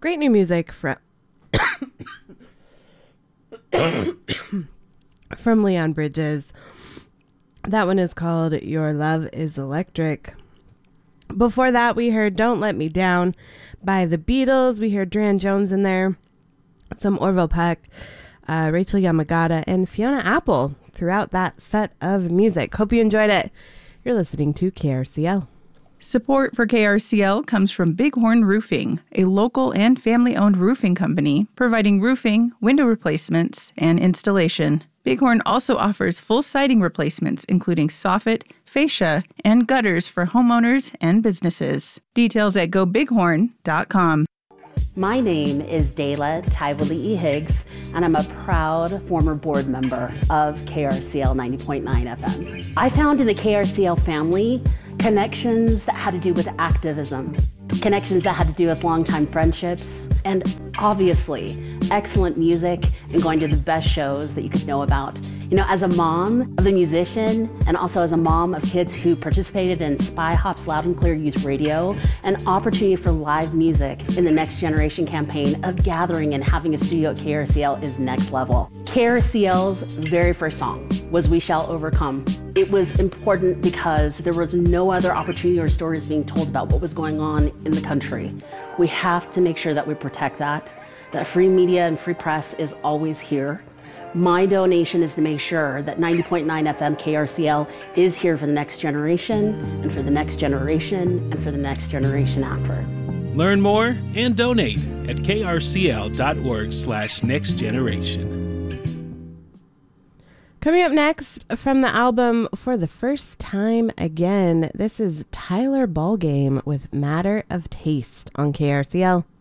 Great new music from Leon Bridges. That one is called Your Love is Electric. Before that, we heard Don't Let Me Down by the Beatles. We heard Duran Jones in there, some Orville Peck, Rachel Yamagata, and Fiona Apple throughout that set of music. Hope you enjoyed it. You're listening to KRCL. Support for KRCL comes from Bighorn Roofing, a local and family-owned roofing company providing roofing, window replacements, and installation. Bighorn also offers full siding replacements, including soffit, fascia, and gutters for homeowners and businesses. Details at gobighorn.com. My name is Dayla Tivoli Higgs, and I'm a proud former board member of KRCL 90.9 FM. I found in the KRCL family connections that had to do with activism, connections that had to do with longtime friendships, and obviously excellent music and going to the best shows that you could know about. You know, as a mom of a musician and also as a mom of kids who participated in Spy Hop's Loud and Clear Youth Radio, an opportunity for live music in the Next Generation campaign of gathering and having a studio at KRCL is next level. KRCL's very first song was We Shall Overcome. It was important because there was no other opportunity or stories being told about what was going on in the country. We have to make sure that we protect that free media and free press is always here. My donation is to make sure that 90.9 FM KRCL is here for the next generation, and for the next generation, and for the next generation after. Learn more and donate at krcl.org/nextgeneration. Coming up next from the album For the First Time Again, this is Tyler Ballgame with Matter of Taste on KRCL.